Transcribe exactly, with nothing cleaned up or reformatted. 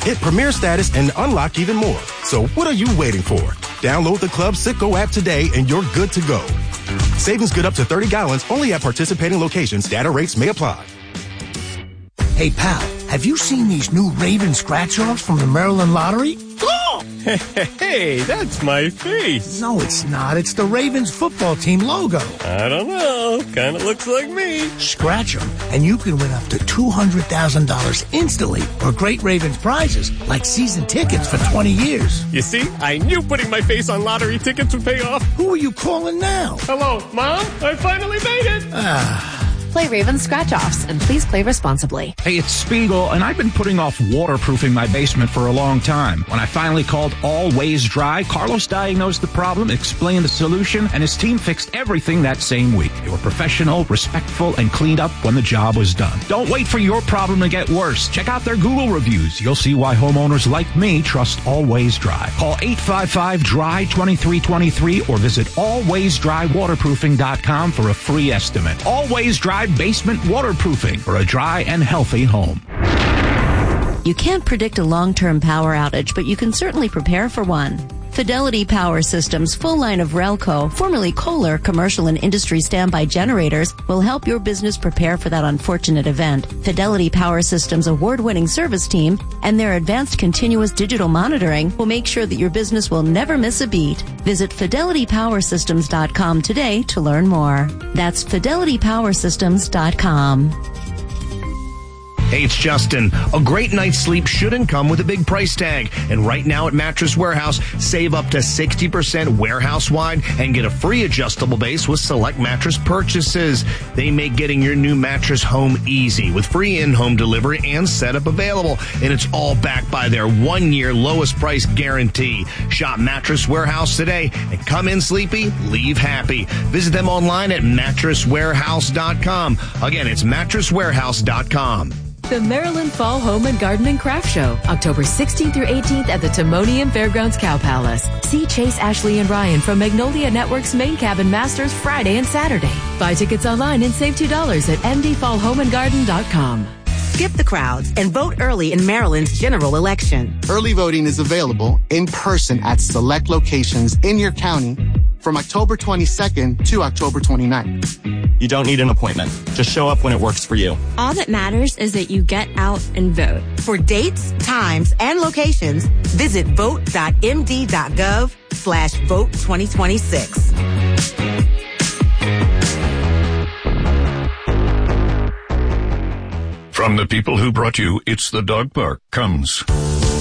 hit Premier status, and unlock even more. So what are you waiting for? Download the Club Citgo app today and you're good to go. Savings good up to thirty gallons only at participating locations. Data rates may apply. Hey, pal, have you seen these new Raven scratch-offs from the Maryland Lottery? Oh! Hey, hey, hey, that's my face. No, it's not. It's the Ravens football team logo. I don't know. Kind of looks like me. Scratch them, and you can win up to two hundred thousand dollars instantly or great Ravens prizes, like season tickets for twenty years. You see, I knew putting my face on lottery tickets would pay off. Who are you calling now? Hello, Mom? I finally made it. Ah. Play Raven Scratch-Offs, and please play responsibly. Hey, it's Spiegel, and I've been putting off waterproofing my basement for a long time. When I finally called Always Dry, Carlos diagnosed the problem, explained the solution, and his team fixed everything that same week. They were professional, respectful, and cleaned up when the job was done. Don't wait for your problem to get worse. Check out their Google reviews. You'll see why homeowners like me trust Always Dry. Call eight five five, D R Y, two three two three or visit always dry waterproofing dot com for a free estimate. Always Dry Basement Waterproofing for a dry and healthy home. You can't predict a long-term power outage, but you can certainly prepare for one. Fidelity Power Systems' full line of Relco, formerly Kohler commercial and industry standby generators, will help your business prepare for that unfortunate event. Fidelity Power Systems' award-winning service team and their advanced continuous digital monitoring will make sure that your business will never miss a beat. Visit fidelity power systems dot com today to learn more. That's fidelity power systems dot com. Hey, it's Justin. A great night's sleep shouldn't come with a big price tag. And right now at Mattress Warehouse, save up to sixty percent warehouse-wide and get a free adjustable base with select mattress purchases. They make getting your new mattress home easy with free in-home delivery and setup available. And it's all backed by their one-year lowest price guarantee. Shop Mattress Warehouse today and come in sleepy, leave happy. Visit them online at mattress warehouse dot com. Again, it's mattress warehouse dot com. The Maryland Fall Home and Garden and Craft Show, October sixteenth through eighteenth at the Timonium Fairgrounds Cow Palace. See Chase, Ashley, and Ryan from Magnolia Network's Main Cabin Masters Friday and Saturday. Buy tickets online and save two dollars at m d fall home and garden dot com. Skip the crowds and vote early in Maryland's general election. Early voting is available in person at select locations in your county from October twenty-second to October twenty-ninth. You don't need an appointment. Just show up when it works for you. All that matters is that you get out and vote. For dates, times, and locations, visit vote dot m d dot gov slash vote twenty twenty-six. From the people who brought you It's the Dog Park comes